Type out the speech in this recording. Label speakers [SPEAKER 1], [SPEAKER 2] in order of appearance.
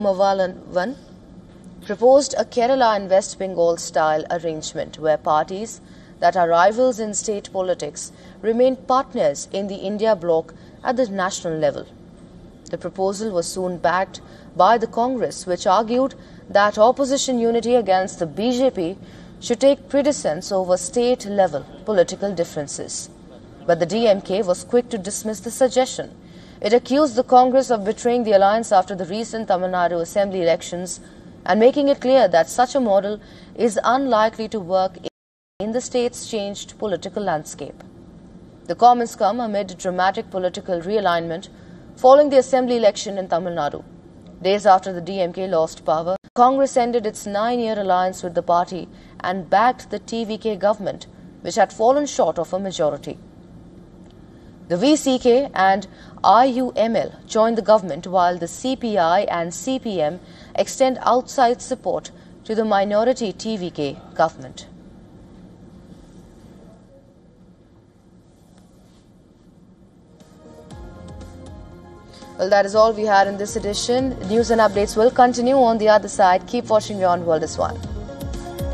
[SPEAKER 1] Mavalan proposed a Kerala and West Bengal style arrangement where parties that are rivals in state politics remain partners in the India bloc at the national level. The proposal was soon backed by the Congress, which argued that opposition unity against the BJP should take precedence over state-level political differences. But the DMK was quick to dismiss the suggestion. It accused the Congress of betraying the alliance after the recent Tamil Nadu Assembly elections and making it clear that such a model is unlikely to work in the state's changed political landscape. The comments come amid dramatic political realignment following the Assembly election in Tamil Nadu. Days after the DMK lost power, Congress ended its 9-year alliance with the party and backed the TVK government, which had fallen short of a majority. The VCK and IUML joined the government while the CPI and CPM extend outside support to the minority TVK government. Well, that is all we had in this edition. News and updates will continue on the other side. Keep watching Beyond World is One.